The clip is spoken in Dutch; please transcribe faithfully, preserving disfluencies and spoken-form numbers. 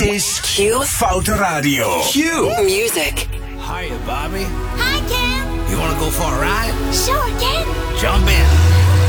Dit is Q Foute Radio. Q Music. Hiya, Bobby. Hi, Ken. You want to go for a ride? Sure, Ken. Jump in.